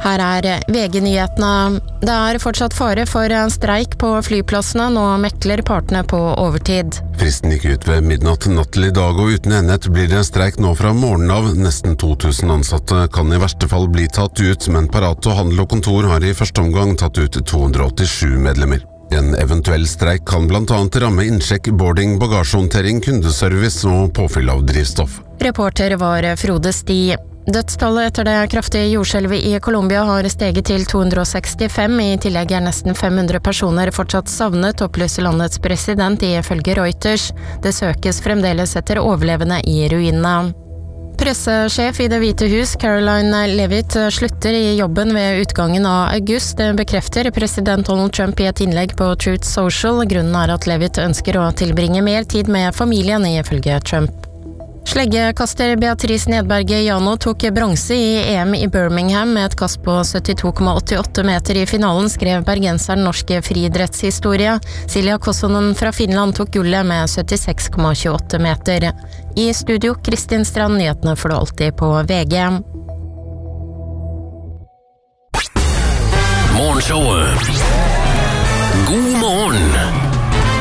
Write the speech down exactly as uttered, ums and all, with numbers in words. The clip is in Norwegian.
Her er V G-nyhetene. Det er fortsatt fare for streik på flyplassene, nå mekler partene på overtid. Fristen gikk ut ved midnatt natt til i dag, og uten enighet blir det streik nå fra morgenen av. Nesten to tusen ansatte kan i verste fall bli tatt ut, men Pareto Handel og Kontor har i første omgang tatt ut to hundre åttisju medlemmer. En eventuell streik kan blant annet ramme innsjekk, boarding, bagasjehåndtering, kundeservice og påfyll av drivstoff. Reporter var Frode Sti. Dødstallet etter det kraftige jordskjelvet i Colombia har steget til to hundre sekstifem. I tillegg er nesten fem hundre personer fortsatt savnet, opplyser landets president ifølge Reuters. Det søkes fremdeles etter overlevende i ruinene. Pressesjef i Det hvite hus, Caroline Leavitt, slutter i jobben ved utgangen av august. Det bekrefter president Donald Trump i et innlegg på Truth Social. Grunnen er at Leavitt ønsker å tilbringe mer tid med familien, ifølge Trump. Sleggekaster Beatrice Nedberge Jano tok bronse i E M i Birmingham med et kast på syttito komma åttiåtte meter i finalen, skrev bergenseren norsk friidrettshistorie. Silja Kossonen fra Finland tok gullet med syttiseks komma tjueåtte meter. I studio, Kristin Strand, nyhetene får du alltid på V G. Morgenshowet. God morgen!